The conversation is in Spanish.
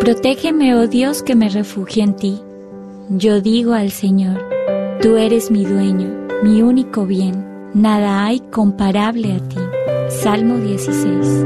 Protégeme, oh Dios, que me refugio en ti. Yo digo al Señor, tú eres mi dueño, mi único bien. Nada hay comparable a ti. Salmo 16.